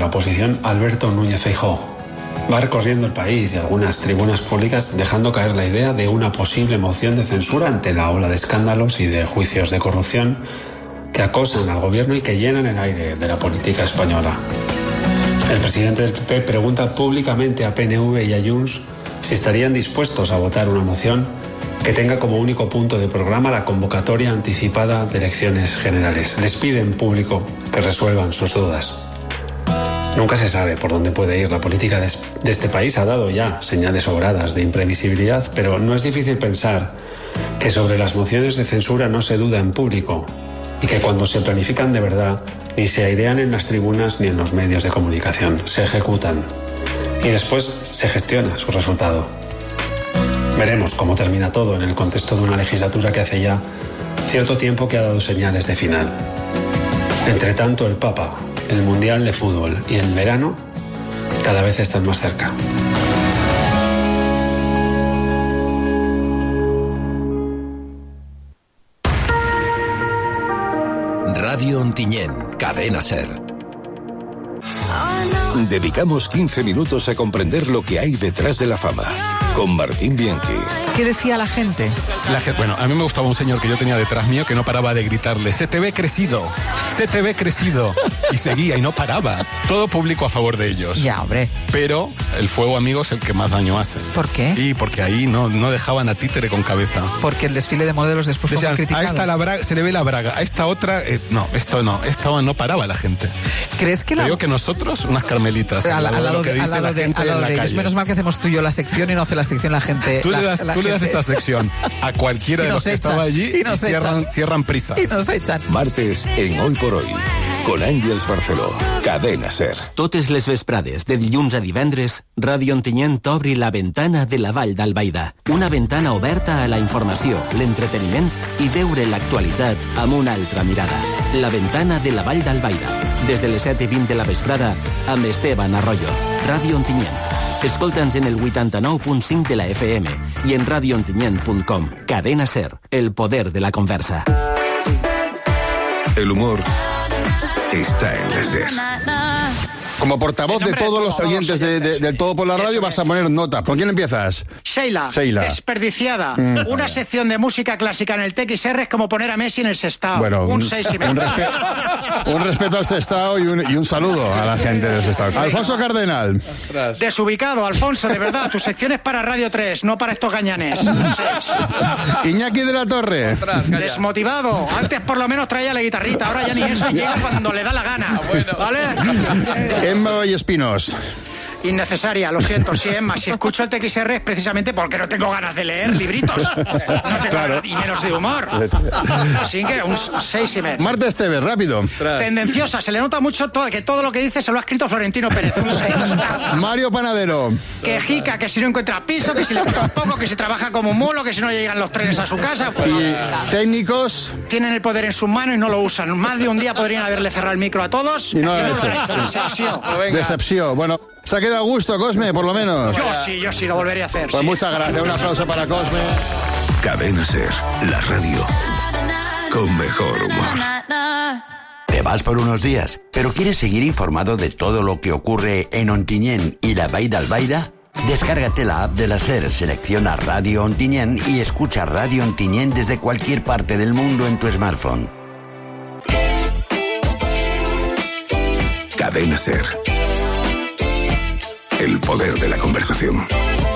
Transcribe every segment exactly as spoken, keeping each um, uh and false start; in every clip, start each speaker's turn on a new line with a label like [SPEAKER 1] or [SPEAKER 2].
[SPEAKER 1] la oposición, Alberto Núñez Feijóo. Va recorriendo el país y algunas tribunas públicas dejando caer la idea de una posible moción de censura ante la ola de escándalos y de juicios de corrupción que acosan al gobierno y que llenan el aire de la política española. El presidente del P P pregunta públicamente a P N V y a Junts si estarían dispuestos a votar una moción que tenga como único punto de programa la convocatoria anticipada de elecciones generales. Les pide en público que resuelvan sus dudas. Nunca se sabe por dónde puede ir. La política de este país ha dado ya señales sobradas de imprevisibilidad, pero no es difícil pensar que sobre las mociones de censura no se duda en público y que cuando se planifican de verdad ni se airean en las tribunas ni en los medios de comunicación, se ejecutan y después se gestiona su resultado. Veremos cómo termina todo en el contexto de una legislatura que hace ya cierto tiempo que ha dado señales de final. Entre tanto, el Papa, el Mundial de Fútbol y el verano cada vez están más cerca.
[SPEAKER 2] Radio Ontinyent, Cadena SER.
[SPEAKER 3] Dedicamos quince minutos a comprender lo que hay detrás de la fama. Con Martín Bianchi.
[SPEAKER 4] ¿Qué decía la gente?
[SPEAKER 5] La gente, bueno, a mí me gustaba un señor que yo tenía detrás mío que no paraba de gritarle: se te ve crecido, se te ve crecido. Y seguía y no paraba. Todo público a favor de ellos.
[SPEAKER 4] Ya, hombre.
[SPEAKER 5] Pero el fuego amigo es el que más daño hace.
[SPEAKER 4] ¿Por qué?
[SPEAKER 5] Y porque ahí no, no dejaban a títere con cabeza.
[SPEAKER 4] Porque el desfile de modelos después fue muy criticado.
[SPEAKER 5] A esta la braga, se le ve la braga, a esta otra, eh, no, esto no, esto no paraba la gente.
[SPEAKER 4] ¿Crees que la...
[SPEAKER 5] Creo que nosotros, unas carmelitas.
[SPEAKER 4] Al lado de, al lado de, al lado de ellos. Menos mal que hacemos tú y yo la sección y no hace la sección la gente.
[SPEAKER 5] Tú,
[SPEAKER 4] la,
[SPEAKER 5] le, das,
[SPEAKER 4] la
[SPEAKER 5] tú
[SPEAKER 4] gente...
[SPEAKER 5] le das esta sección a cualquiera de los que estaba allí y, y cierran, cierran prisas.
[SPEAKER 4] Y nos echan.
[SPEAKER 3] Martes en Hoy por Hoy, con Àngels Barceló, Cadena SER.
[SPEAKER 6] Totes les vesprades, de dilluns a divendres, Radio Ontinyent obri la ventana de la Vall d'Albaida. Una ventana oberta a la informació, l'entreteniment i veure l'actualitat amb una altra mirada. La ventana de la Vall d'Albaida. Des de les set i vint de la vesprada, amb Esteban Arroyo. Radio Ontinyent. Escolta'ns en el vuitanta-nou punt cinc de la F M i en radio ontinyent punt com. Cadena SER, el poder de la conversa.
[SPEAKER 3] El humor está en la SER.
[SPEAKER 7] Como portavoz de todos los oyentes de, de, del Todo por la Radio, vas a poner nota. ¿Con quién empiezas?
[SPEAKER 8] Sheila,
[SPEAKER 7] Sheila.
[SPEAKER 8] Desperdiciada. Mm. Una sección de música clásica en el T X R es como poner a Messi en el Sestao.
[SPEAKER 7] Bueno,
[SPEAKER 8] un
[SPEAKER 7] un,
[SPEAKER 8] seis y medio.
[SPEAKER 7] Un, respe un respeto al Sestao y un, y un saludo a la gente del Sestao. Alfonso Cardenal.
[SPEAKER 8] Desubicado, Alfonso, de verdad. Tu sección es para Radio tres, no para estos gañanes. Un seis.
[SPEAKER 7] Iñaki de la Torre.
[SPEAKER 8] Desmotivado. Antes por lo menos traía la guitarrita, ahora ya ni eso, llega cuando le da la gana. Ah, bueno. ¿Vale?
[SPEAKER 7] Emma Vallespinos.
[SPEAKER 8] Innecesaria, lo siento, sí, Emma. Si escucho el T X R es precisamente porque no tengo ganas de leer libritos. No tengo
[SPEAKER 7] claro.
[SPEAKER 8] ganas, y menos de humor. Así que un seis y medio.
[SPEAKER 7] Marta Esteves, rápido.
[SPEAKER 8] Tendenciosa, se le nota mucho todo, que todo lo que dice se lo ha escrito Florentino Pérez. Un seis.
[SPEAKER 7] Mario Panadero.
[SPEAKER 8] Quejica, que si no encuentra piso, que si le gusta un poco, que si trabaja como un mulo, que si no llegan los trenes a su casa. Pues,
[SPEAKER 7] y técnicos.
[SPEAKER 8] Tienen el poder en sus manos y no lo usan. Más de un día podrían haberle cerrado el micro a todos.
[SPEAKER 7] Y no,
[SPEAKER 8] y
[SPEAKER 7] lo,
[SPEAKER 8] no
[SPEAKER 7] hecho.
[SPEAKER 8] lo han hecho. Decepción.
[SPEAKER 7] Decepción. Bueno, se ha quedado a gusto, Cosme, por lo menos.
[SPEAKER 8] Yo sí, yo sí, lo volveré a hacer.
[SPEAKER 7] Pues
[SPEAKER 8] sí.
[SPEAKER 7] muchas gracias. Un aplauso para Cosme.
[SPEAKER 3] Cadena SER, la radio con mejor humor.
[SPEAKER 9] Te vas por unos días, pero ¿quieres seguir informado de todo lo que ocurre en Ontinyent y la Vall d'Albaida? Descárgate la app de la SER, selecciona Radio Ontinyent y escucha Radio Ontinyent desde cualquier parte del mundo en tu smartphone.
[SPEAKER 3] Cadena SER. El poder de la conversación.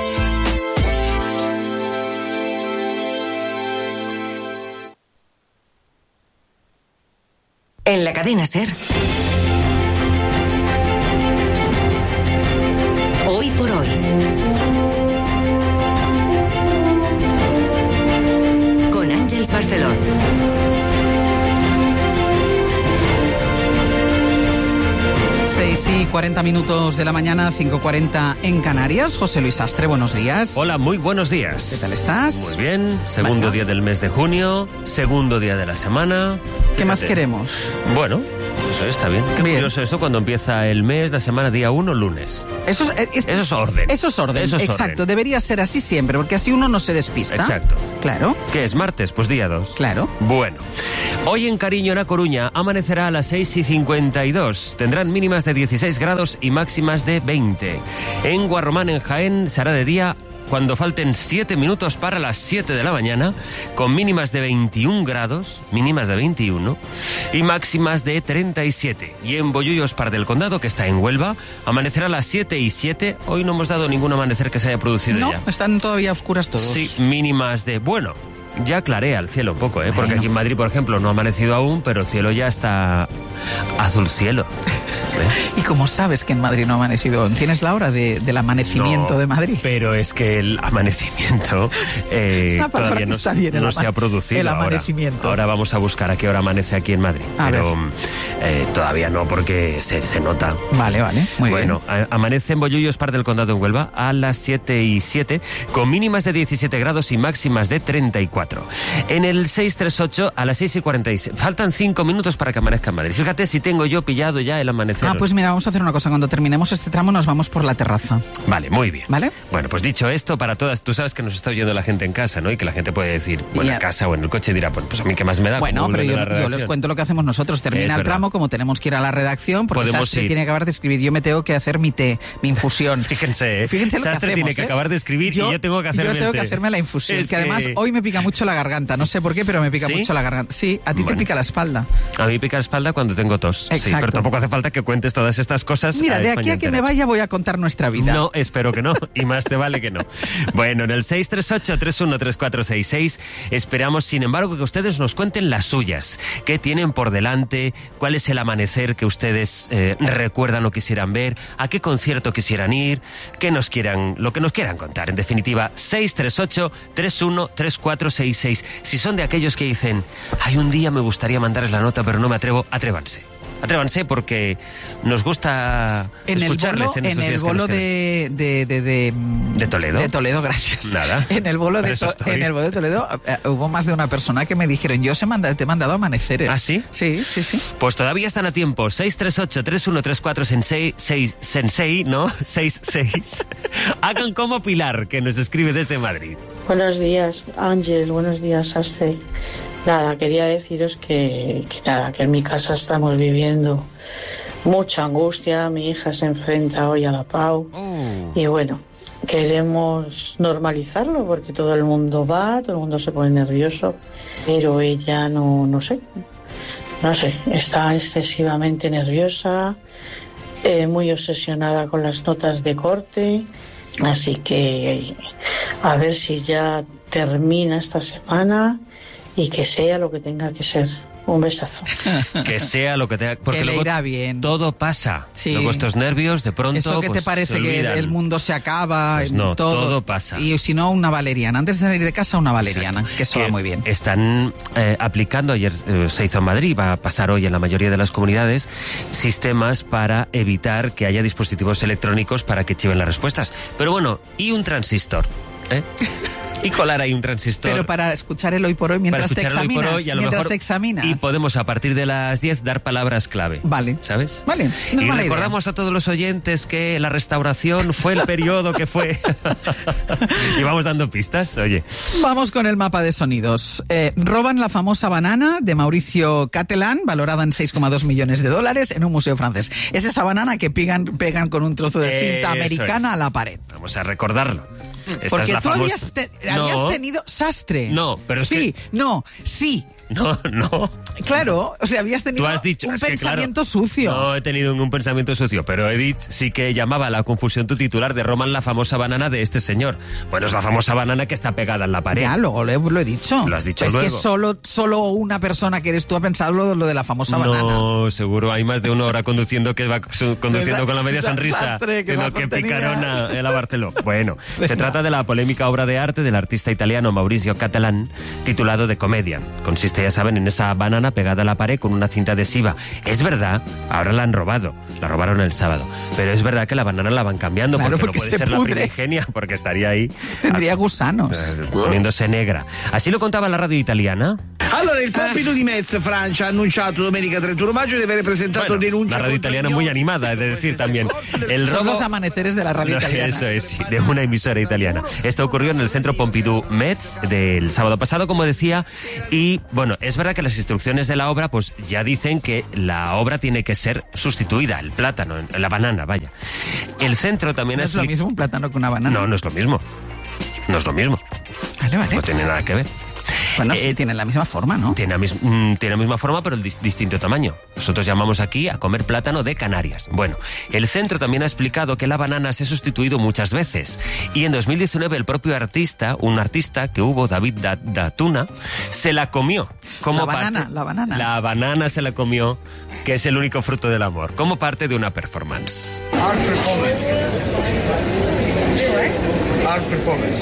[SPEAKER 10] En la cadena SER. Hoy por hoy. Con Àngels Barceló.
[SPEAKER 4] seis y cuarenta minutos de la mañana, cinco cuarenta en Canarias. José Luis Astre, buenos días.
[SPEAKER 11] Hola, muy buenos días.
[SPEAKER 4] ¿Qué tal estás?
[SPEAKER 11] Muy bien. Segundo bueno. día del mes de junio, segundo día de la semana.
[SPEAKER 4] ¿Qué Fíjate. más queremos?
[SPEAKER 11] Bueno, Eso está bien. Qué
[SPEAKER 4] Bien.
[SPEAKER 11] curioso esto cuando empieza el mes, la semana, día uno, lunes.
[SPEAKER 4] Eso es, es-
[SPEAKER 11] Eso es orden.
[SPEAKER 4] Eso es orden,
[SPEAKER 11] Eso es
[SPEAKER 4] exacto.
[SPEAKER 11] orden.
[SPEAKER 4] Debería ser así siempre, porque así uno no se despista.
[SPEAKER 11] Exacto.
[SPEAKER 4] Claro,
[SPEAKER 11] ¿Qué es martes? Pues día dos.
[SPEAKER 4] claro.
[SPEAKER 11] Bueno, hoy en Cariño, en A Coruña, amanecerá a las seis y cincuenta y dos. Tendrán mínimas de dieciséis grados y máximas de veinte. En Guarromán, en Jaén, será de día cuando falten siete minutos para las siete de la mañana, con mínimas de veintiún grados, mínimas de veintiuno, y máximas de treinta y siete. Y en Bollullos, Par del Condado, que está en Huelva, amanecerá a las siete y siete. Hoy no hemos dado ningún amanecer que se haya producido
[SPEAKER 4] No,
[SPEAKER 11] ya.
[SPEAKER 4] están todavía oscuras todos.
[SPEAKER 11] Sí, mínimas de... Bueno, ya clarea el cielo un poco, ¿eh? Porque
[SPEAKER 4] Bueno.
[SPEAKER 11] aquí en Madrid, por ejemplo, no ha amanecido aún, pero el cielo ya está azul cielo. ¿Eh?
[SPEAKER 4] ¿Y cómo sabes que en Madrid no ha amanecido? ¿Tienes la hora de- del amanecimiento
[SPEAKER 11] No,
[SPEAKER 4] de Madrid?
[SPEAKER 11] Pero es que el amanecimiento eh,
[SPEAKER 4] Es una palabra
[SPEAKER 11] todavía
[SPEAKER 4] que
[SPEAKER 11] no,
[SPEAKER 4] está bien, el
[SPEAKER 11] no
[SPEAKER 4] ama-
[SPEAKER 11] se ha producido.
[SPEAKER 4] el
[SPEAKER 11] ahora.
[SPEAKER 4] amanecimiento.
[SPEAKER 11] Ahora vamos a buscar a qué hora amanece aquí en Madrid.
[SPEAKER 4] A
[SPEAKER 11] pero eh, todavía no, porque se, se nota.
[SPEAKER 4] Vale, vale, muy
[SPEAKER 11] bueno,
[SPEAKER 4] bien.
[SPEAKER 11] a- amanece en Bollullos, Par del Condado, en Huelva, a las siete y siete, con mínimas de diecisiete grados y máximas de treinta y cuatro. En el seis tres ocho, a las seis y cuarenta y seis. Faltan cinco minutos para que amanezca en Madrid. Fíjate si tengo yo pillado ya el amanecer.
[SPEAKER 4] Ah, pues mira, vamos a hacer una cosa. Cuando terminemos este tramo nos vamos por la terraza.
[SPEAKER 11] Vale, muy bien.
[SPEAKER 4] ¿Vale?
[SPEAKER 11] Bueno, pues dicho esto, para todas, tú sabes que nos está oyendo la gente en casa, ¿no? Y que la gente puede decir, bueno,
[SPEAKER 4] Ya.
[SPEAKER 11] en casa o en el coche dirá, pues, pues a mí qué más me da.
[SPEAKER 4] Bueno,
[SPEAKER 11] como
[SPEAKER 4] pero
[SPEAKER 11] vuelven
[SPEAKER 4] yo,
[SPEAKER 11] a la
[SPEAKER 4] yo les
[SPEAKER 11] redacción.
[SPEAKER 4] cuento lo que hacemos nosotros. Termina
[SPEAKER 11] Es
[SPEAKER 4] el
[SPEAKER 11] verdad.
[SPEAKER 4] tramo, como tenemos que ir a la redacción, porque
[SPEAKER 11] Podemos
[SPEAKER 4] Sastre
[SPEAKER 11] ir.
[SPEAKER 4] tiene que acabar de escribir. Yo me tengo que hacer mi té, mi infusión.
[SPEAKER 11] Fíjense, ¿eh?
[SPEAKER 4] Fíjense lo que
[SPEAKER 11] Sastre
[SPEAKER 4] hacemos,
[SPEAKER 11] tiene que
[SPEAKER 4] ¿eh?
[SPEAKER 11] acabar de escribir y yo tengo que hacerme
[SPEAKER 4] Yo tengo
[SPEAKER 11] el
[SPEAKER 4] que
[SPEAKER 11] té.
[SPEAKER 4] hacerme la infusión,
[SPEAKER 11] Es
[SPEAKER 4] que además
[SPEAKER 11] que-
[SPEAKER 4] hoy me pica mucho la garganta. No sé por qué, pero me pica
[SPEAKER 11] ¿Sí?
[SPEAKER 4] mucho la garganta. Sí, a ti
[SPEAKER 11] Bueno.
[SPEAKER 4] te pica la espalda.
[SPEAKER 11] A mí pica la espalda cuando tengo tos. Sí,
[SPEAKER 4] Exacto.
[SPEAKER 11] pero tampoco hace falta que cuentes todas estas cosas.
[SPEAKER 4] Mira,
[SPEAKER 11] a
[SPEAKER 4] de
[SPEAKER 11] España
[SPEAKER 4] aquí a que
[SPEAKER 11] entera.
[SPEAKER 4] me vaya voy a contar nuestra vida.
[SPEAKER 11] No, espero que no, y más te vale que no. Bueno, en el seis tres ocho, tres uno tres cuatro seis seis esperamos, sin embargo, que ustedes nos cuenten las suyas. ¿Qué tienen por delante? ¿Cuál es el amanecer que ustedes eh, recuerdan o quisieran ver? ¿A qué concierto quisieran ir? ¿Qué nos quieran, lo que nos quieran contar? En definitiva, seis tres ocho, tres uno tres cuatro seis seis. Si son de aquellos que dicen, hay un día me gustaría mandarles la nota, pero no me atrevo, atrévanse. Atrévanse porque nos gusta
[SPEAKER 4] En el
[SPEAKER 11] escucharles
[SPEAKER 4] bolo,
[SPEAKER 11] en
[SPEAKER 4] en
[SPEAKER 11] estos
[SPEAKER 4] el
[SPEAKER 11] días que
[SPEAKER 4] bolo
[SPEAKER 11] nos quedan.
[SPEAKER 4] de, de, de, de,
[SPEAKER 11] ¿De Toledo?
[SPEAKER 4] De Toledo, gracias.
[SPEAKER 11] Nada.
[SPEAKER 4] En el bolo
[SPEAKER 11] Para
[SPEAKER 4] de,
[SPEAKER 11] eso
[SPEAKER 4] To-
[SPEAKER 11] estoy.
[SPEAKER 4] en el bolo de Toledo eh, hubo más de una persona que me dijeron, yo se manda, te he mandado amaneceres.
[SPEAKER 11] ¿Ah, sí?
[SPEAKER 4] Sí, sí, sí.
[SPEAKER 11] Pues todavía están a tiempo. seis tres ocho, tres uno tres cuatro sensei, seis, sensei, ¿no? seis seis. Hagan como Pilar, que nos escribe desde Madrid.
[SPEAKER 12] Buenos días, Ángel. Buenos días, Sastre. Nada, quería deciros que, que nada, que en mi casa estamos viviendo mucha angustia. Mi hija se enfrenta hoy a la Pau. Y bueno, queremos normalizarlo porque todo el mundo va, todo el mundo se pone nervioso, pero ella no, no sé, no sé, está excesivamente nerviosa, eh, muy obsesionada con las notas de corte, así que a ver si ya termina esta semana y que sea lo que tenga que ser. Un besazo.
[SPEAKER 11] Que sea lo que te... Porque
[SPEAKER 4] Que le
[SPEAKER 11] luego
[SPEAKER 4] irá bien.
[SPEAKER 11] todo pasa.
[SPEAKER 4] Sí.
[SPEAKER 11] Luego estos nervios, de pronto,
[SPEAKER 4] Eso que
[SPEAKER 11] pues,
[SPEAKER 4] te parece
[SPEAKER 11] se
[SPEAKER 4] que es-
[SPEAKER 11] olvidan.
[SPEAKER 4] el mundo se acaba.
[SPEAKER 11] Pues no,
[SPEAKER 4] todo,
[SPEAKER 11] todo pasa.
[SPEAKER 4] Y si no, una valeriana. Antes de salir de casa, una valeriana, que eso va muy bien.
[SPEAKER 11] Están eh, aplicando, ayer eh, se hizo en Madrid, va a pasar hoy en la mayoría de las comunidades, sistemas para evitar que haya dispositivos electrónicos para que chiven las respuestas. Pero bueno, ¿y un transistor? ¿Eh? Y colar ahí un transistor.
[SPEAKER 4] Pero para escuchar el hoy por hoy mientras te
[SPEAKER 11] para escuchar el hoy
[SPEAKER 4] examinas.
[SPEAKER 11] por hoy y a lo
[SPEAKER 4] mientras
[SPEAKER 11] mejor-
[SPEAKER 4] te examinas.
[SPEAKER 11] Y podemos a partir de las diez dar palabras clave.
[SPEAKER 4] Vale.
[SPEAKER 11] ¿Sabes?
[SPEAKER 4] Vale. No es
[SPEAKER 11] y
[SPEAKER 4] mala idea.
[SPEAKER 11] recordamos a todos los oyentes que la restauración fue el periodo que fue. Y vamos dando pistas, oye.
[SPEAKER 4] Vamos con el mapa de sonidos. Eh, roban la famosa banana de Mauricio Catalán, valorada en seis coma dos millones de dólares, en un museo francés. Es esa banana que pegan, pegan con un trozo de cinta
[SPEAKER 11] Eso
[SPEAKER 4] americana
[SPEAKER 11] es.
[SPEAKER 4] a la pared.
[SPEAKER 11] Vamos a recordarlo. Esta
[SPEAKER 4] Porque
[SPEAKER 11] es la
[SPEAKER 4] tú
[SPEAKER 11] famosa...
[SPEAKER 4] habías, te-
[SPEAKER 11] No.
[SPEAKER 4] habías tenido sastre.
[SPEAKER 11] No, pero es
[SPEAKER 4] sí,
[SPEAKER 11] que-
[SPEAKER 4] no, sí.
[SPEAKER 11] No, no.
[SPEAKER 4] Claro, o sea, habías tenido
[SPEAKER 11] Tú has dicho,
[SPEAKER 4] un
[SPEAKER 11] es que, claro,
[SPEAKER 4] pensamiento sucio.
[SPEAKER 11] No he tenido ningún pensamiento sucio, pero Edith sí que llamaba a la confusión tu titular de Roman la famosa banana de este señor. Bueno, es la famosa banana que está pegada en la pared.
[SPEAKER 4] Ya, luego lo, lo he dicho.
[SPEAKER 11] Lo has dicho
[SPEAKER 4] es
[SPEAKER 11] luego.
[SPEAKER 4] que solo, solo una persona que eres tú ha pensado lo, lo de la famosa banana.
[SPEAKER 11] No, seguro, hay más de una hora conduciendo que va su- conduciendo
[SPEAKER 4] Esa-
[SPEAKER 11] con la media
[SPEAKER 4] esa
[SPEAKER 11] sonrisa
[SPEAKER 4] sastre que
[SPEAKER 11] en
[SPEAKER 4] la
[SPEAKER 11] lo que
[SPEAKER 4] tontería.
[SPEAKER 11] picaron a, a Barceló. Bueno, se trata de la polémica obra de arte del artista italiano Mauricio Catalán, titulado The Comedian. Consiste, ya saben, en esa banana pegada a la pared con una cinta adhesiva. Es verdad, ahora la han robado, la robaron el sábado, pero es verdad que la banana la van cambiando
[SPEAKER 4] Claro,
[SPEAKER 11] porque,
[SPEAKER 4] porque
[SPEAKER 11] no puede
[SPEAKER 4] se
[SPEAKER 11] ser la
[SPEAKER 4] pudre.
[SPEAKER 11] primigenia, porque estaría ahí
[SPEAKER 4] Tendría gusanos.
[SPEAKER 11] eh, poniéndose negra. Así lo contaba la radio italiana.
[SPEAKER 13] Allora, il Pompidou di Metz, Francia, ha annunciato domenica trentuno maggio di aver presentato
[SPEAKER 11] bueno,
[SPEAKER 13] denuncia.
[SPEAKER 11] La radio italiana muy animada, es de decir también. El robo...
[SPEAKER 4] Son los amaneceres de la radio italiana.
[SPEAKER 11] Eso es, sí, de una emisora italiana. Esto ocurrió en el centro Pompidou Metz del sábado pasado, como decía, y bueno, es verdad que las instrucciones de la obra pues ya dicen que la obra tiene que ser sustituida, el plátano, la banana, vaya. El centro también
[SPEAKER 4] ¿No es lo mismo un plátano que una banana?
[SPEAKER 11] No, no es lo mismo. No es lo mismo.
[SPEAKER 4] Vale, vale.
[SPEAKER 11] No tiene nada que ver.
[SPEAKER 4] Bueno, sí, eh, tiene la misma forma, ¿no?
[SPEAKER 11] Tiene la, mis, mm, tiene la misma forma, pero el dis, distinto tamaño. Nosotros llamamos aquí a comer plátano de Canarias. Bueno, el centro también ha explicado que la banana se ha sustituido muchas veces. Y en dos mil diecinueve el propio artista, un artista que hubo, David da, Datuna, se la comió. Como
[SPEAKER 4] la banana,
[SPEAKER 11] parte,
[SPEAKER 4] la banana.
[SPEAKER 11] La banana se la comió, que es el único fruto del amor, como parte de una performance.
[SPEAKER 14] Art performance. Art performance.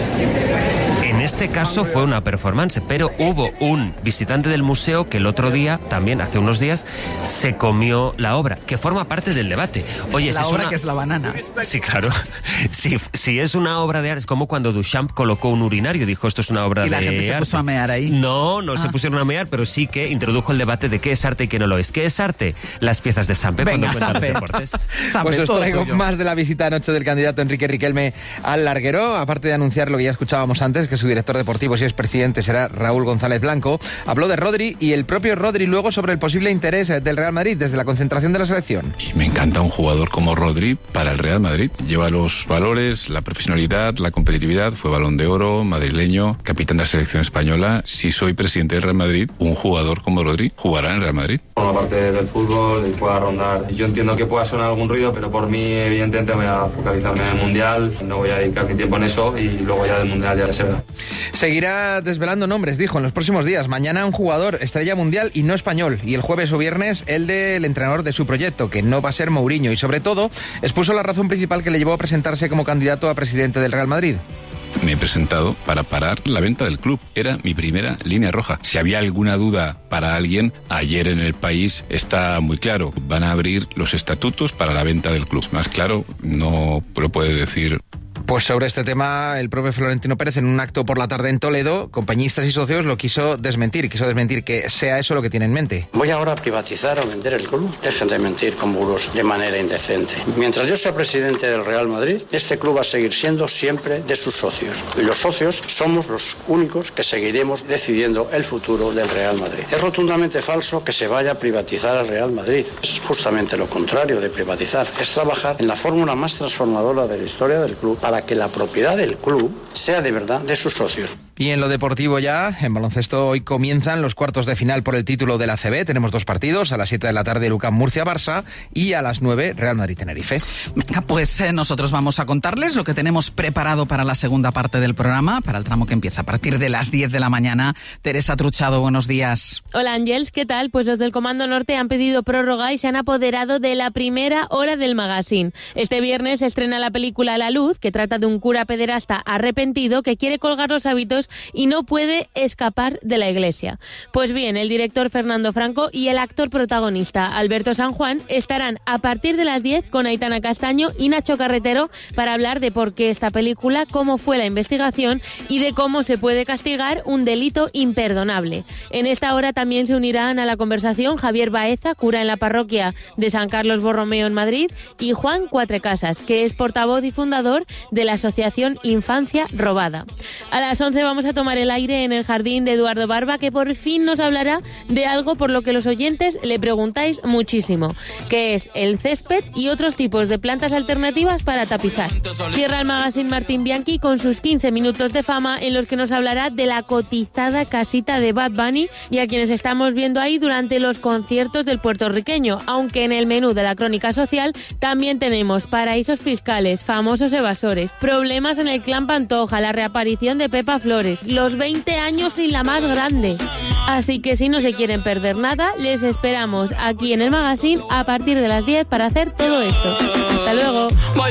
[SPEAKER 11] En este caso fue una performance, pero hubo un visitante del museo que el otro día, también hace unos días, se comió la obra, que forma parte del debate. Oye,
[SPEAKER 4] la
[SPEAKER 11] si
[SPEAKER 4] obra
[SPEAKER 11] es una...
[SPEAKER 4] que es la banana.
[SPEAKER 11] Sí, claro. Si, si es una obra de arte, es como cuando Duchamp colocó un urinario, dijo esto es una obra de arte.
[SPEAKER 4] ¿Y la gente se puso a mear ahí?
[SPEAKER 11] No, no
[SPEAKER 4] ah.
[SPEAKER 11] se pusieron a mear, pero sí que introdujo el debate de qué es arte y qué no lo es. ¿Qué es arte? Las piezas de Sampe cuando cuentan los deportes.
[SPEAKER 15] Sampe, pues os traigo más de la visita anoche del candidato Enrique Riquelme al larguero, aparte de anunciar lo que ya escuchábamos antes, que su director deportivo, si es presidente, será Raúl González Blanco. Habló de Rodri y el propio Rodri luego sobre el posible interés del Real Madrid desde la concentración de la selección.
[SPEAKER 16] Y me encanta un jugador como Rodri para el Real Madrid. Lleva los valores, la profesionalidad, la competitividad, fue Balón de Oro, madrileño, capitán de la selección española. Si soy presidente del Real Madrid, un jugador como Rodri jugará en el Real Madrid.
[SPEAKER 17] Forma parte del fútbol y pueda rondar. Yo entiendo que pueda sonar algún ruido, pero por mí evidentemente voy a focalizarme en el Mundial, no voy a dedicar mi tiempo en eso y luego ya del Mundial ya se verá.
[SPEAKER 15] Seguirá desvelando nombres, dijo, en los próximos días. Mañana un jugador estrella mundial y no español. Y el jueves o viernes el del entrenador de su proyecto, que no va a ser Mourinho. Y sobre todo, expuso la razón principal que le llevó a presentarse como candidato a presidente del Real Madrid.
[SPEAKER 16] Me he presentado para parar la venta del club. Era mi primera línea roja. Si había alguna duda para alguien, ayer en El País está muy claro. Van a abrir los estatutos para la venta del club. Más claro, no lo puede decir.
[SPEAKER 15] Pues sobre este tema, el propio Florentino Pérez, en un acto por la tarde en Toledo, compañistas y socios lo quiso desmentir, quiso desmentir que sea eso lo que tiene en mente.
[SPEAKER 18] Voy ahora a privatizar o vender el club. Dejen de mentir con bulos de manera indecente. Mientras yo sea presidente del Real Madrid, este club va a seguir siendo siempre de sus socios. Y los socios somos los únicos que seguiremos decidiendo el futuro del Real Madrid. Es rotundamente falso que se vaya a privatizar al Real Madrid. Es justamente lo contrario de privatizar. Es trabajar en la fórmula más transformadora de la historia del club para que la propiedad del club sea de verdad de sus socios.
[SPEAKER 15] Y en lo deportivo ya, en baloncesto hoy comienzan los cuartos de final por el título de la A C B. Tenemos dos partidos, a las siete de la tarde Lucán Murcia-Barça y a las nueve Real Madrid-Tenerife.
[SPEAKER 4] Pues eh, nosotros vamos a contarles lo que tenemos preparado para la segunda parte del programa, para el tramo que empieza a partir de las diez de la mañana. Teresa Truchado, buenos días.
[SPEAKER 19] Hola Ángels, ¿qué tal? Pues los del Comando Norte han pedido prórroga y se han apoderado de la primera hora del magazine. Este viernes se estrena la película La Luz, que trata de un cura pederasta arrepentido que quiere colgar los hábitos y no puede escapar de la iglesia. Pues bien, el director Fernando Franco y el actor protagonista Alberto San Juan estarán a partir de las diez con Aitana Castaño y Nacho Carretero para hablar de por qué esta película, cómo fue la investigación y de cómo se puede castigar un delito imperdonable. En esta hora también se unirán a la conversación Javier Baeza, cura en la parroquia de San Carlos Borromeo en Madrid, y Juan Cuatrecasas, que es portavoz y fundador de la asociación Infancia Robada. A las once vamos a tomar el aire en el jardín de Eduardo Barba, que por fin nos hablará de algo por lo que los oyentes le preguntáis muchísimo, que es el césped y otros tipos de plantas alternativas para tapizar. Cierra el magazine Martín Bianchi con sus quince minutos de fama, en los que nos hablará de la cotizada casita de Bad Bunny y a quienes estamos viendo ahí durante los conciertos del puertorriqueño, aunque en el menú de la crónica social también tenemos paraísos fiscales, famosos evasores, problemas en el clan Pantoja, la reaparición de Pepa Flores, los veinte años y la más grande. Así que si no se quieren perder nada, les esperamos aquí en el magazine a partir de las diez para hacer todo esto. Hasta luego.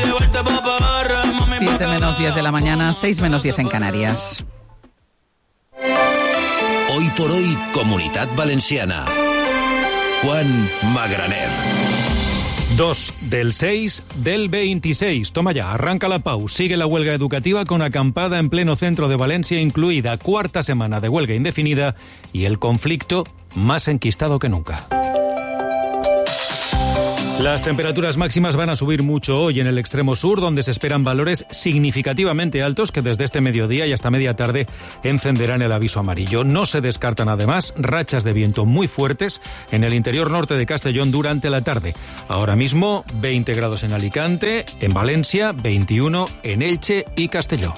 [SPEAKER 4] siete menos diez de la mañana, seis menos diez en Canarias.
[SPEAKER 2] Hoy por hoy, Comunitat Valenciana. Juan Magraner.
[SPEAKER 20] dos del seis del veintiséis. Toma ya, arranca la Pau. Sigue la huelga educativa con acampada en pleno centro de Valencia, incluida cuarta semana de huelga indefinida y el conflicto más enquistado que nunca. Las temperaturas máximas van a subir mucho hoy en el extremo sur, donde se esperan valores significativamente altos que desde este mediodía y hasta media tarde encenderán el aviso amarillo. No se descartan además rachas de viento muy fuertes en el interior norte de Castellón durante la tarde. Ahora mismo veinte grados en Alicante, en Valencia, veintiuno en Elche y Castelló.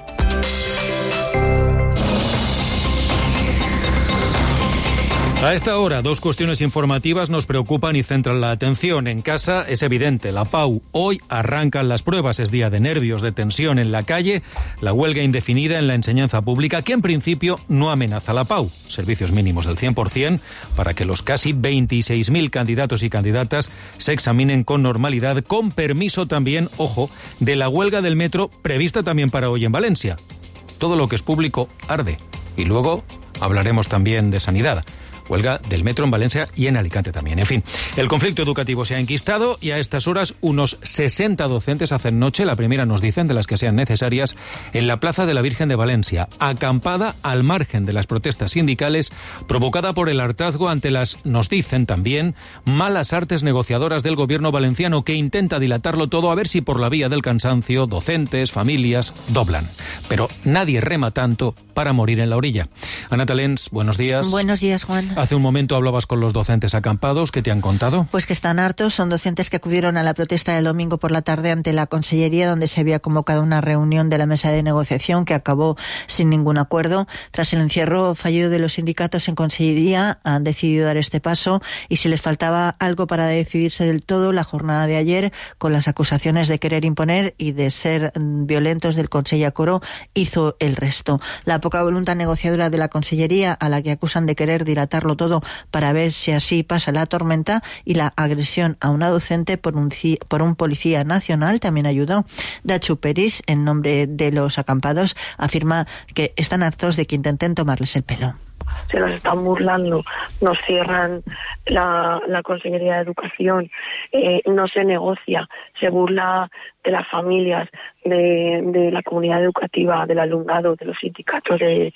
[SPEAKER 20] A esta hora, dos cuestiones informativas nos preocupan y centran la atención. En casa es evidente, la Pau. Hoy arrancan las pruebas, es día de nervios, de tensión en la calle, la huelga indefinida en la enseñanza pública, que en principio no amenaza la Pau. Servicios mínimos del cien por ciento para que los casi veintiséis mil candidatos y candidatas se examinen con normalidad, con permiso también, ojo, de la huelga del metro prevista también para hoy en Valencia. Todo lo que es público arde. Y luego hablaremos también de sanidad. Huelga del metro en Valencia y en Alicante también. En fin, el conflicto educativo se ha enquistado y a estas horas unos sesenta docentes hacen noche, la primera nos dicen de las que sean necesarias, en la Plaza de la Virgen de Valencia, acampada al margen de las protestas sindicales provocada por el hartazgo ante las, nos dicen también, malas artes negociadoras del gobierno valenciano que intenta dilatarlo todo a ver si por la vía del cansancio docentes, familias, doblan. Pero nadie rema tanto para morir en la orilla. Ana Talens, buenos días.
[SPEAKER 21] Buenos días, Juan.
[SPEAKER 20] Hace un momento hablabas con los docentes acampados. ¿Qué te han contado?
[SPEAKER 21] Pues que están hartos. Son docentes que acudieron a la protesta del domingo por la tarde ante la Consellería, donde se había convocado una reunión de la mesa de negociación que acabó sin ningún acuerdo. Tras el encierro fallido de los sindicatos en Consellería, han decidido dar este paso y si les faltaba algo para decidirse del todo, la jornada de ayer, con las acusaciones de querer imponer y de ser violentos del Consell Coro, hizo el resto. La poca voluntad negociadora de la Consellería, a la que acusan de querer dilatar todo para ver si así pasa la tormenta, y la agresión a una docente por un, por un policía nacional también ayudó. Dachu Peris, en nombre de los acampados, afirma que están hartos de que intenten tomarles el pelo.
[SPEAKER 22] Se nos están burlando, nos cierran la, la Consellería de Educación, eh, no se negocia, se burla de las familias, de, de la comunidad educativa, del alumnado, de los sindicatos, de...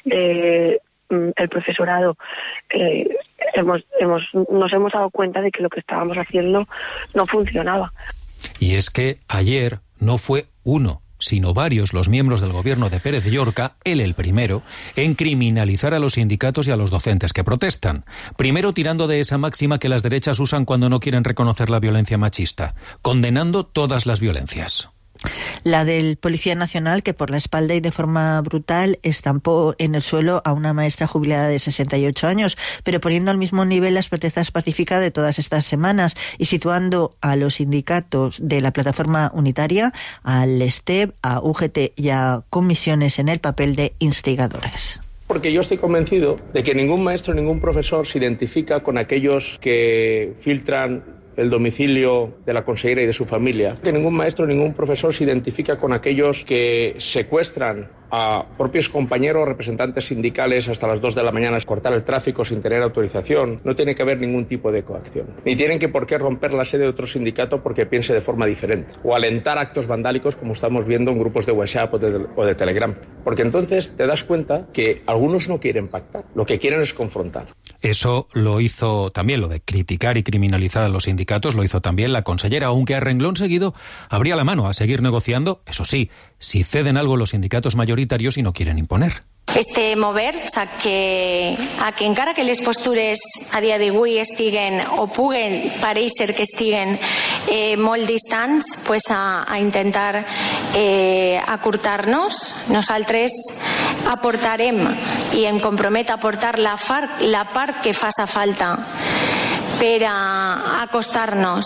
[SPEAKER 22] de el profesorado. Eh, hemos, hemos, nos hemos dado cuenta de que lo que estábamos haciendo no funcionaba.
[SPEAKER 20] Y es que ayer no fue uno, sino varios los miembros del gobierno de Pérez Llorca, él el primero, en criminalizar a los sindicatos y a los docentes que protestan. Primero tirando de esa máxima que las derechas usan cuando no quieren reconocer la violencia machista, condenando todas las violencias.
[SPEAKER 21] La del Policía Nacional, que por la espalda y de forma brutal estampó en el suelo a una maestra jubilada de sesenta y ocho años, pero poniendo al mismo nivel las protestas pacíficas de todas estas semanas y situando a los sindicatos de la plataforma unitaria, al STEP, a U G T y a comisiones en el papel de instigadores.
[SPEAKER 23] Porque yo estoy convencido de que ningún maestro, ningún profesor se identifica con aquellos que filtran el domicilio de la consejera y de su familia. Que ningún maestro, ningún profesor se identifica con aquellos que secuestran a propios compañeros, representantes sindicales hasta las dos de la mañana, cortar el tráfico sin tener autorización. No tiene que haber ningún tipo de coacción. Ni tienen que por qué romper la sede de otro sindicato porque piense de forma diferente. O alentar actos vandálicos como estamos viendo en grupos de WhatsApp o de, o de Telegram. Porque entonces te das cuenta que algunos no quieren pactar. Lo que quieren es confrontar.
[SPEAKER 20] Eso lo hizo también, lo de criticar y criminalizar a los sindicatos, lo hizo también la consellera, aunque a renglón seguido abría la mano a seguir negociando, eso sí, si ceden algo los sindicatos mayoritarios y no quieren imponer.
[SPEAKER 24] Este mover-se a que, a que encara que les postures a dia d'avui estiguen o puguen parèixer que estiguen eh, molt distants, pues a, a intentar eh, acurtar-nos. Nosaltres aportarem i em compromet a aportar la, far, la part que faça falta per a acostar-nos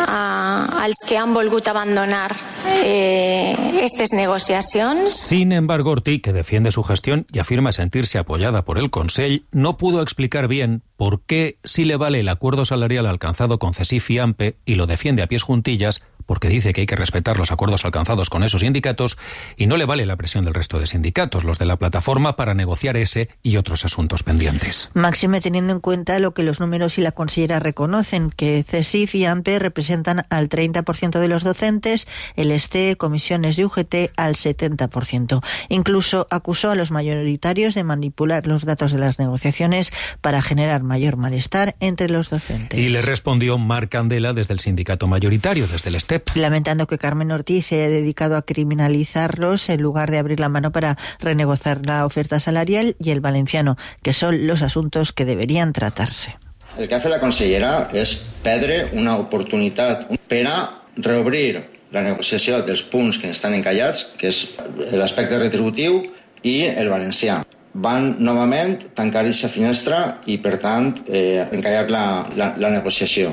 [SPEAKER 24] a, als que han volgut abandonar eh, estas negociacions.
[SPEAKER 20] Sin embargo, Ortí, que defiende su gestión y afirma sentirse apoyada por el Consell, no pudo explicar bien por qué, si le vale el acuerdo salarial alcanzado con CESIF y AMPE y lo defiende a pies juntillas, porque dice que hay que respetar los acuerdos alcanzados con esos sindicatos y no le vale la presión del resto de sindicatos, los de la plataforma, para negociar ese y otros asuntos pendientes.
[SPEAKER 21] Máxime teniendo en cuenta lo que los números y la consellera reconocen, que CESIF y AMPE representan al treinta por ciento de los docentes, el ESTE, comisiones y U G T al setenta por ciento. Incluso acusó a los mayoritarios de manipular los datos de las negociaciones para generar mayor malestar entre los docentes.
[SPEAKER 20] Y le respondió Marc Candela desde el sindicato mayoritario, desde el STEP.
[SPEAKER 21] Lamentando que Carmen Ortiz se haya dedicado a criminalizarlos en lugar de abrir la mano para renegociar la oferta salarial, y el valenciano, que son los asuntos que deberían tratarse.
[SPEAKER 1] El que ha fet la consellera és perdre una oportunitat per a reobrir la negociació dels punts que estan encallats, que és l'aspecte retributiu i el valencià. Van novament tancar aquesta finestra i, per tant, eh, encallar la, la, la negociació.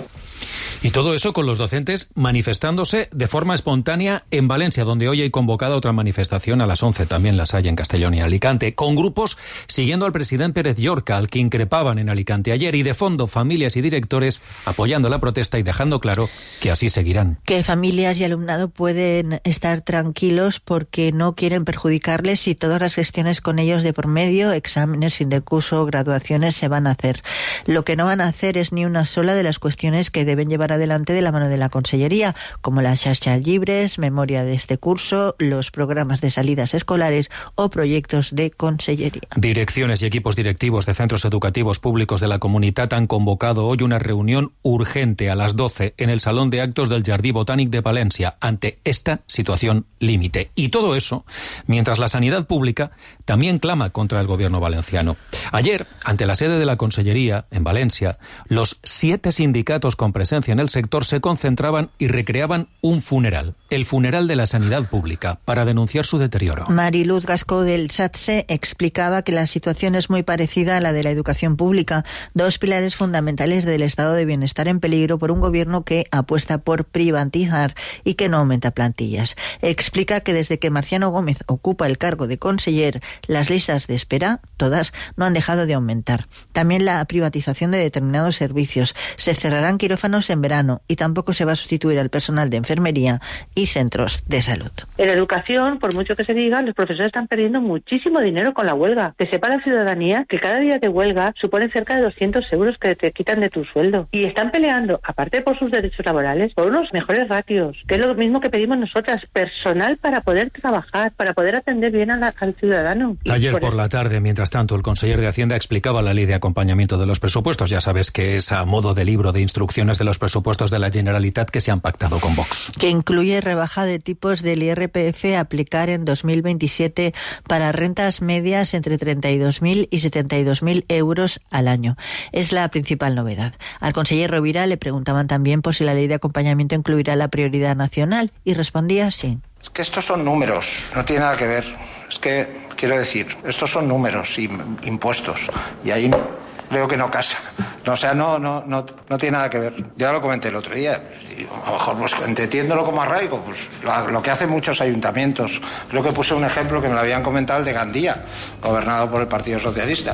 [SPEAKER 20] Y todo eso con los docentes manifestándose de forma espontánea en Valencia, donde hoy hay convocada otra manifestación a las once, también las hay en Castellón y Alicante, con grupos siguiendo al presidente Pérez Llorca, al que increpaban en Alicante ayer, y de fondo familias y directores apoyando la protesta y dejando claro que así seguirán.
[SPEAKER 21] Que familias y alumnado pueden estar tranquilos porque no quieren perjudicarles y todas las gestiones con ellos de por medio, exámenes, fin de curso, graduaciones, se van a hacer. Lo que no van a hacer es ni una sola de las cuestiones que deben llevar adelante de la mano de la Consellería, como las xarxas llibres, memoria de este curso, los programas de salidas escolares o proyectos de Consellería.
[SPEAKER 20] Direcciones y equipos directivos de centros educativos públicos de la comunidad han convocado hoy una reunión urgente a las doce en el Salón de Actos del Jardí Botànic de Palencia ante esta situación límite. Y todo eso mientras la sanidad pública también clama contra el gobierno valenciano. Ayer, ante la sede de la Consellería, en Valencia, los siete sindicatos con presencia en el sector se concentraban y recreaban un funeral, el funeral de la sanidad pública, para denunciar su deterioro.
[SPEAKER 21] Mariluz Gascó del SATSE explicaba que la situación es muy parecida a la de la educación pública, dos pilares fundamentales del estado de bienestar en peligro por un gobierno que apuesta por privatizar y que no aumenta plantillas. Explica que desde que Marciano Gómez ocupa el cargo de conseller, las listas de espera, todas, no han dejado de aumentar. También la privatización de determinados servicios. Se cerrarán quirófanos en verano y tampoco se va a sustituir al personal de enfermería y centros de salud.
[SPEAKER 12] En educación, por mucho que se diga, los profesores están perdiendo muchísimo dinero con la huelga. Que sepa la ciudadanía que cada día de huelga supone cerca de doscientos euros que te quitan de tu sueldo. Y están peleando, aparte por sus derechos laborales, por unos mejores ratios, que es lo mismo que pedimos nosotras, personal para poder trabajar, para poder atender bien a la, al ciudadano.
[SPEAKER 20] Ayer
[SPEAKER 12] por,
[SPEAKER 20] por la tarde, mientras tanto, el conseller de Hacienda explicaba la ley de acompañamiento de los presupuestos. Ya sabes que es a modo de libro de instrucciones de los presupuestos de la Generalitat que se han pactado con Vox.
[SPEAKER 21] Que incluye rebaja de tipos del I R P F a aplicar en dos mil veintisiete para rentas medias entre treinta y dos mil y setenta y dos mil euros al año. Es la principal novedad. Al conseller Rovira le preguntaban también por si la ley de acompañamiento incluirá la prioridad nacional y respondía sí.
[SPEAKER 5] Es que estos son números, no tiene nada que ver. Es que, quiero decir, estos son números y impuestos y ahí creo que no casa. No, o sea, no, no, no, no tiene nada que ver. Ya lo comenté el otro día. Y a lo mejor, pues, entendiéndolo como arraigo, pues lo, lo que hacen muchos ayuntamientos. Creo que puse un ejemplo que me lo habían comentado, el de Gandía, gobernado por el Partido Socialista.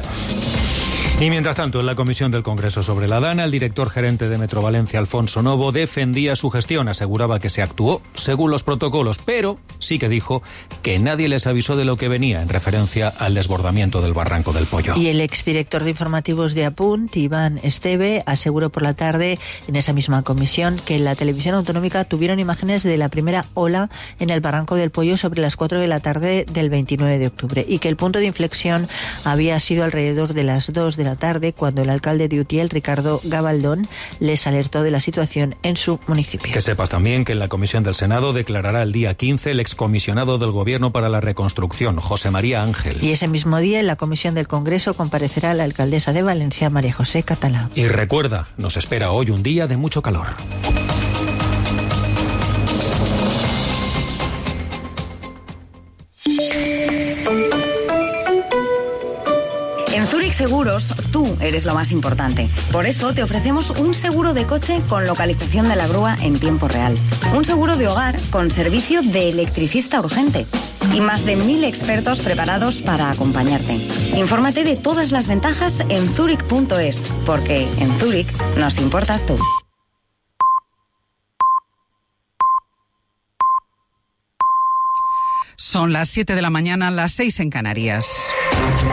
[SPEAKER 20] Y mientras tanto, en la comisión del Congreso sobre la Dana, el director gerente de Metro Valencia, Alfonso Novo, defendía su gestión, aseguraba que se actuó según los protocolos, pero sí que dijo que nadie les avisó de lo que venía, en referencia al desbordamiento del Barranco del Pollo.
[SPEAKER 21] Y el exdirector de informativos de Apunt, Iván Esteve, aseguró por la tarde en esa misma comisión que en la televisión autonómica tuvieron imágenes de la primera ola en el Barranco del Pollo sobre las cuatro de la tarde del veintinueve de octubre y que el punto de inflexión había sido alrededor de las dos de la tarde cuando el alcalde de Utiel, Ricardo Gabaldón, les alertó de la situación en su municipio.
[SPEAKER 20] Que sepas también que en la comisión del Senado declarará el día quince el excomisionado del Gobierno para la Reconstrucción, José María Ángel.
[SPEAKER 21] Y ese mismo día en la comisión del Congreso comparecerá la alcaldesa de Valencia, María José Catalá.
[SPEAKER 20] Y recuerda, nos espera hoy un día de mucho calor.
[SPEAKER 6] En Zurich Seguros, tú eres lo más importante. Por eso te ofrecemos un seguro de coche con localización de la grúa en tiempo real. Un seguro de hogar con servicio de electricista urgente. Y más de mil expertos preparados para acompañarte. Infórmate de todas las ventajas en zurich punto es, porque en Zurich nos importas tú.
[SPEAKER 4] Son las siete de la mañana, las seis en Canarias.